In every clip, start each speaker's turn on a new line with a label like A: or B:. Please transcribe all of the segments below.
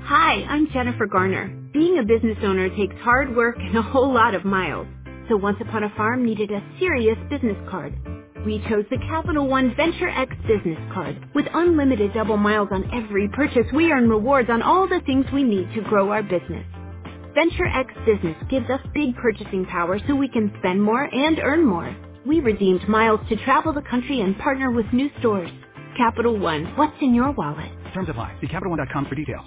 A: Hi, I'm Jennifer Garner. Being a business owner takes hard work and a whole lot of miles. So Once Upon a Farm needed a serious business card. We chose the Capital One Venture X business card. With unlimited double miles on every purchase, we earn rewards on all the things we need to grow our business. Venture X Business gives us big purchasing power so we can spend more and earn more. We redeemed miles to travel the country and partner with new stores. Capital One, what's in your wallet?
B: Terms apply. See CapitalOne.com for details.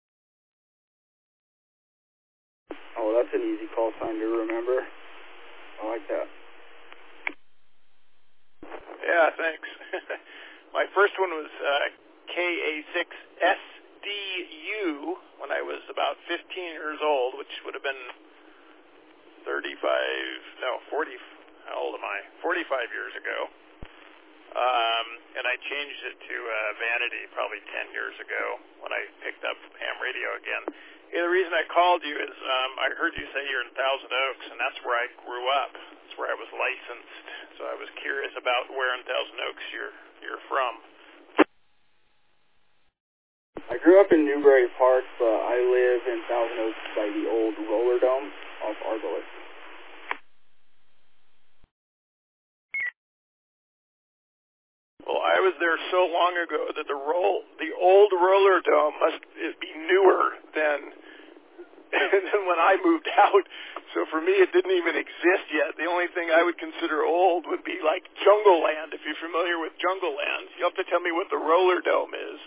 C: Oh, that's an easy call sign to remember. I like that.
D: Yeah, thanks. My first one was KA6SDU when I was about 15 years old, which would have been 40, how old am I? 45 years ago. And I changed it to Vanity probably 10 years ago when I picked up ham radio again. Yeah, the reason I called you is I heard you say you're in Thousand Oaks, and that's where I grew up. That's where I was licensed. So I was curious about where in Thousand Oaks you're from.
C: I grew up in Newbury Park, but I live in Thousand Oaks by the old roller dome off Argolis.
D: Well, I was there so long ago that the old roller dome must be newer than when I moved out. So for me, it didn't even exist yet. The only thing I would consider old would be like Jungle Land. If you're familiar with Jungle Land, you have to tell me what the roller dome is.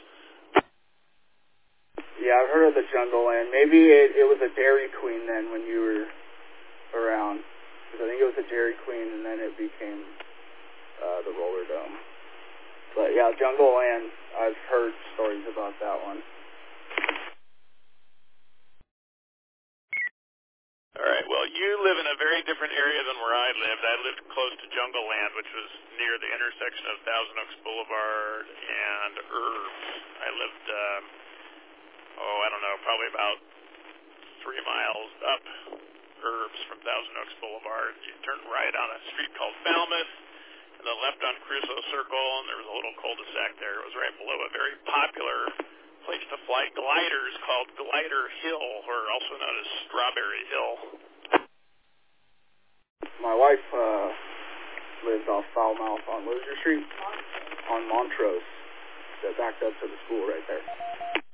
C: Yeah, I've heard of the Jungle Land. Maybe it was a Dairy Queen then when you were around. Because I think it was a Dairy Queen, and then it became the roller dome. But yeah, Jungle Land, I've heard stories about that one.
D: All right, well, you live in a very different area than where I lived. I lived close to Jungle Land, which was near the intersection of Thousand Oaks Boulevard and Herbs. I lived, I don't know, probably about 3 miles up Herbs from Thousand Oaks Boulevard. You turn right on a street called Falmouth, and then left on Crusoe Circle, and there was a little cul-de-sac there. It was right below a very popular place to fly gliders called Glider Hill, or also known as Strawberry Hill.
C: My wife lives off Falmouth on, what was your street? On Montrose. That backed up to the school right there.